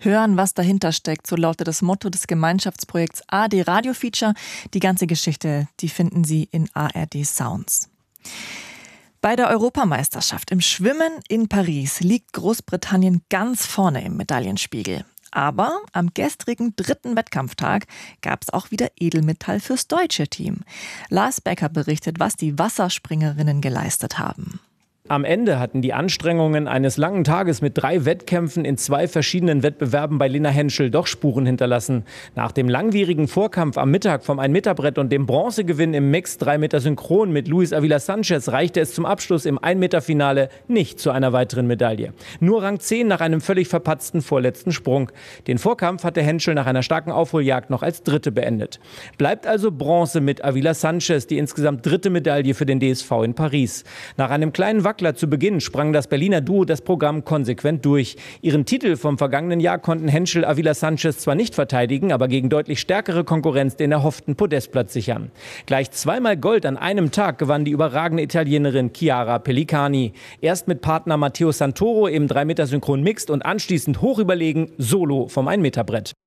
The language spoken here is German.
Hören, was dahinter steckt, so lautet das Motto des Gemeinschaftsprojekts AD Radio Feature. Die ganze Geschichte, die finden Sie in ARD Sounds. Bei der Europameisterschaft im Schwimmen in Paris liegt Großbritannien ganz vorne im Medaillenspiegel. Aber am gestrigen 3. Wettkampftag gab es auch wieder Edelmetall fürs deutsche Team. Lars Becker berichtet, was die Wasserspringerinnen geleistet haben. Am Ende hatten die Anstrengungen eines langen Tages mit 3 Wettkämpfen in 2 verschiedenen Wettbewerben bei Lena Henschel doch Spuren hinterlassen. Nach dem langwierigen Vorkampf am Mittag vom 1-Meter-Brett und dem Bronzegewinn im Mix 3 Meter Synchron mit Luis Avila Sanchez reichte es zum Abschluss im 1-Meter-Finale nicht zu einer weiteren Medaille. Nur Rang 10 nach einem völlig verpatzten vorletzten Sprung. Den Vorkampf hatte Henschel nach einer starken Aufholjagd noch als Dritte beendet. Bleibt also Bronze mit Avila Sanchez, die insgesamt 3. Medaille für den DSV in Paris. Nach einem kleinen Wackler zu Beginn sprang das Berliner Duo das Programm konsequent durch. Ihren Titel vom vergangenen Jahr konnten Henschel Avila Sanchez zwar nicht verteidigen, aber gegen deutlich stärkere Konkurrenz den erhofften Podestplatz sichern. Gleich 2-mal Gold an einem Tag gewann die überragende Italienerin Chiara Pellicani. Erst mit Partner Matteo Santoro im 3 Meter Synchron Mixed und anschließend hoch überlegen Solo vom 1-Meter-Brett.